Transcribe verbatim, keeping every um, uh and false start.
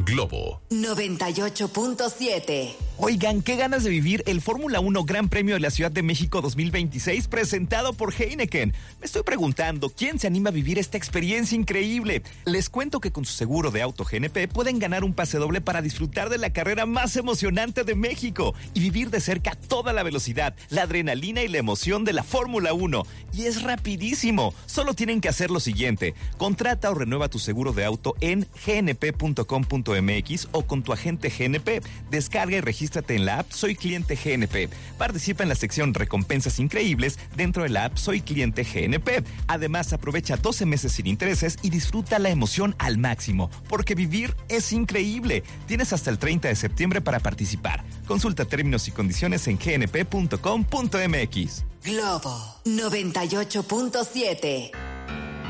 Globo noventa y ocho punto siete. Oigan, qué ganas de vivir el Fórmula uno Gran Premio de la Ciudad de México dos mil veintiséis presentado por Heineken. Me estoy preguntando, ¿quién se anima a vivir esta experiencia increíble? Les cuento que con su seguro de auto G N P pueden ganar un pase doble para disfrutar de la carrera más emocionante de México y vivir de cerca toda la velocidad, la adrenalina y la emoción de la Fórmula uno. Y es rapidísimo. Solo tienen que hacer lo siguiente: contrata o renueva tu seguro de auto en g n p punto com punto m x o con tu agente G N P. Descarga y regístrate en la app Soy Cliente G N P. Participa en la sección Recompensas Increíbles dentro de la app Soy Cliente G N P. Además, aprovecha doce meses sin intereses y disfruta la emoción al máximo, porque vivir es increíble. Tienes hasta el treinta de septiembre para participar. Consulta términos y condiciones en g n p punto com punto m x. Globo noventa y ocho punto siete.